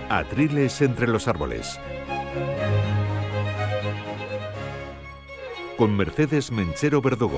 Atriles entre los árboles. Con Mercedes Menchero Verdugo.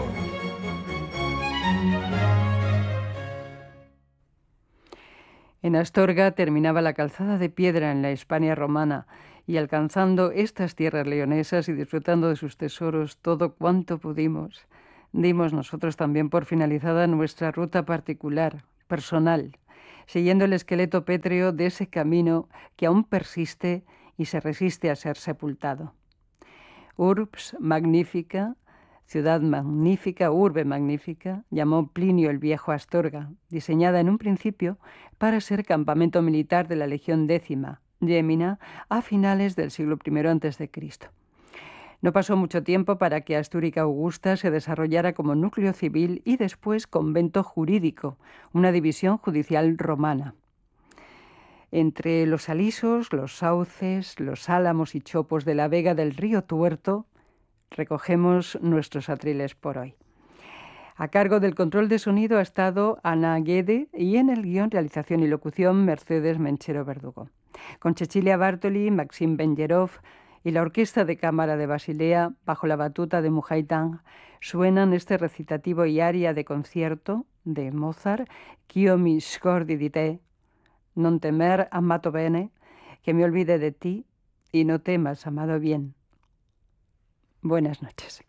En Astorga terminaba la calzada de piedra en la Hispania romana, y alcanzando estas tierras leonesas y disfrutando de sus tesoros todo cuanto pudimos, dimos nosotros también por finalizada nuestra ruta particular, personal, siguiendo el esqueleto pétreo de ese camino que aún persiste y se resiste a ser sepultado. Urbs magnifica, ciudad magnífica, urbe magnífica, llamó Plinio el Viejo Astorga, diseñada en un principio para ser campamento militar de la Legión X, Gémina, a finales del siglo I a.C. No pasó mucho tiempo para que Astúrica Augusta se desarrollara como núcleo civil y después convento jurídico, una división judicial romana. Entre los alisos, los sauces, los álamos y chopos de la vega del río Tuerto, recogemos nuestros atriles por hoy. A cargo del control de sonido ha estado Ana Guede y en el guión, realización y locución Mercedes Menchero Verdugo. Con Cecilia Bartoli, Maxim Benjerov y la Orquesta de Cámara de Basilea, bajo la batuta de Mujay Tang, suenan este recitativo y aria de concierto de Mozart, Ch'io mi scordi di te, non temer, amato bene, que me olvide de ti y no temas, amado bien. Buenas noches.